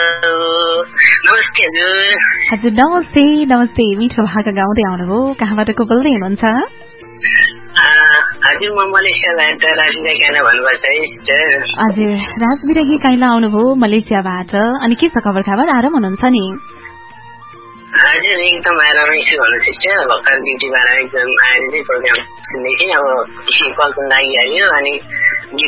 नमस्ते हजुर। हजुर नमस्ते नमस्ते। मिठो भाका गाउँदै आउनुभयो। कहाँबाट को बोल्दै हुनुहुन्छ? हजुर म मलेसियाबाट राजबिरा काइला भन्नुपर्छ है सिस्टर। हजुर राजबिरा काइला आउनुभयो मलेसियाबाट। अनि के छ खबर खाबर? आराम हुनुहुन्छ नि? हजुर एकदम आरामै छु भन्नु सिस्टर। भर्खर ड्युटीबाट एकदम आएर चाहिँ प्रोग्राम सुन्दै थिएँ। अब कल पनि लागिहाल्यो अनि